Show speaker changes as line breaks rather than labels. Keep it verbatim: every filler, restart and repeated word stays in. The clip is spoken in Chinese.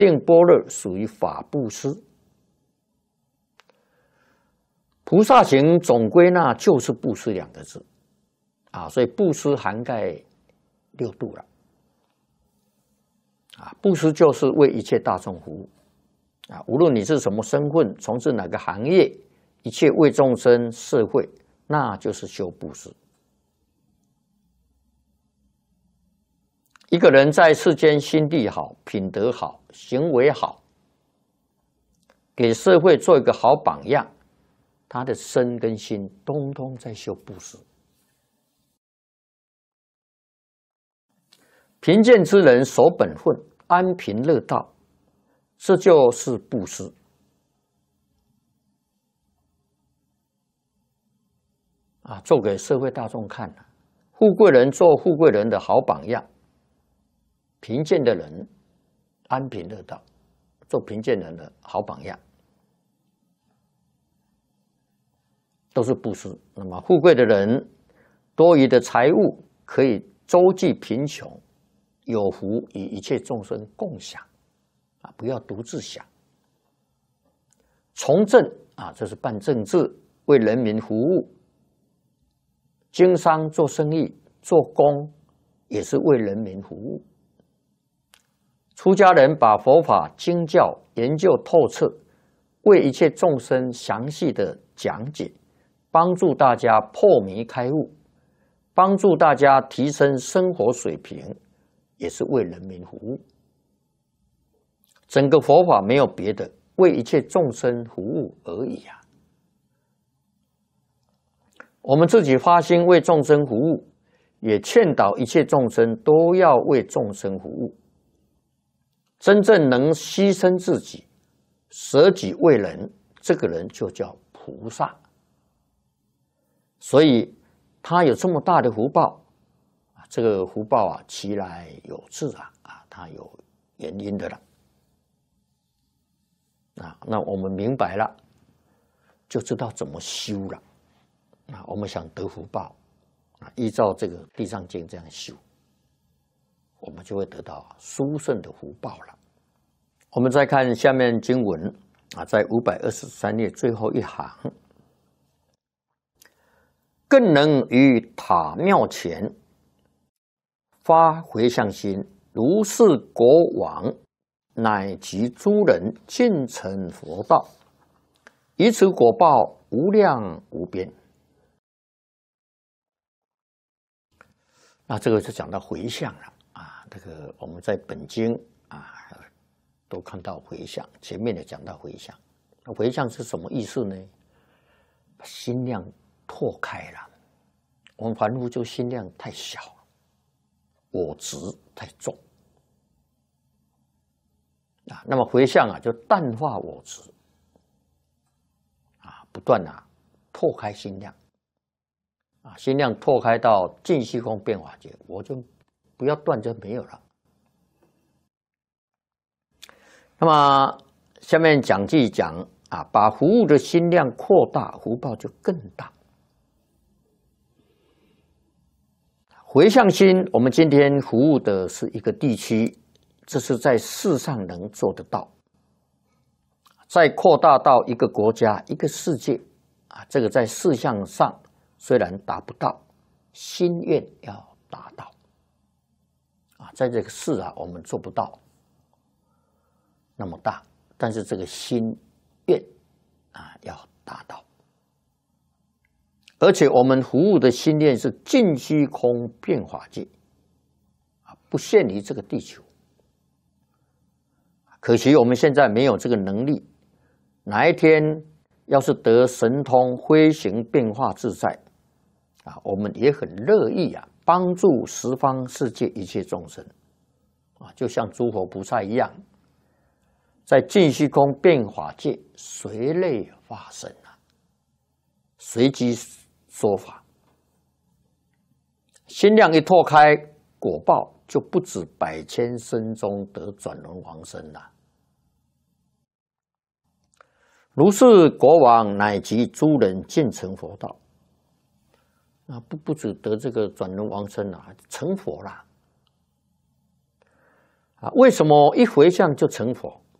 定般若属于法布施。菩萨行总归纳就是布施两个字啊，所以布施涵盖六度了啊。布施就是为一切大众服务啊，无论你是什么身份，从事哪个行业，一切为众生社会，那就是修布施。一个人在世间心地好、品德好、行为好，给社会做一个好榜样，他的身跟心通通在修布施。贫贱之人守本分，安贫乐道，这就是布施。啊，做给社会大众看啊，富贵人做富贵人的好榜样，贫贱的人安贫乐道，做贫贱人的好榜样。都是布施。那么富贵的人，多余的财物可以周济贫穷，有福与一切众生共享，啊，不要独自享。从政啊，这是办政治，为人民服务；经商做生意、做工，也是为人民服务。出家人把佛法经教研究透彻，为一切众生详细的讲解。帮助大家破迷开悟，帮助大家提升生活水平，也是为人民服务。整个佛法没有别的，为一切众生服务而已啊！我们自己发心为众生服务，也劝导一切众生都要为众生服务。真正能牺牲自己、舍己为人，这个人就叫菩萨。所以他有这么大的福报，这个福报啊，其来有自啊，啊，它有原因的了。啊，那我们明白了，就知道怎么修了。啊，我们想得福报，啊，依照这个《地藏经》这样修，我们就会得到殊胜的福报了。我们再看下面经文啊，在五百二十三页最后一行。更能于塔庙前发回向心，如是国王乃及诸人尽成佛道，以此果报无量无边。那这个就讲到回向了啊，这个我们在本经啊都看到回向，前面也讲到回向。那回向是什么意思呢？心量拓开了，我们凡夫就心量太小，我执太重啊。那么回向啊，就淡化我执啊，不断啊拓开心量啊，心量拓开到尽虚空变法界，我就不要断就没有了。那么下面讲记讲啊，把服务的心量扩大，福报就更大。回向心，我们今天服务的是一个地区，这是在世上能做得到。再扩大到一个国家、一个世界啊，这个在事项上虽然达不到，心愿要达到啊，在这个事啊，我们做不到那么大，但是这个心愿啊要达到。而且我们服务的心念是尽虚空遍法界，啊，不限于这个地球。可惜我们现在没有这个能力。哪一天要是得神通飞行变化自在，啊，我们也很乐意啊，帮助十方世界一切众生，啊，就像诸佛菩萨一样，在尽虚空遍法界随类发生啊，随机说法，心量一拓开，果报就不止百千生中得转轮王身了。如是国王乃及诸人尽成佛道，啊，不不止得这个转轮王身啊，成佛了。 啊，为什么一回向就成佛？